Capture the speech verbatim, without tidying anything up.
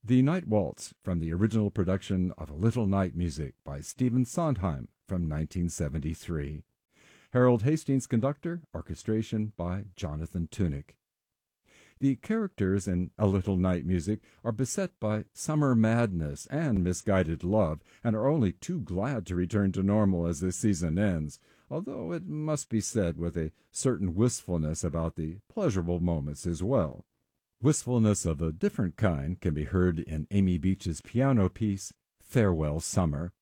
The Night Waltz from the original production of A Little Night Music by Stephen Sondheim from nineteen seventy-three. Harold Hastings conductor, orchestration by Jonathan Tunick. The characters in A Little Night Music are beset by summer madness and misguided love, and are only too glad to return to normal as this season ends, although it must be said with a certain wistfulness about the pleasurable moments as well. Wistfulness of a different kind can be heard in Amy Beach's piano piece, Farewell Summer.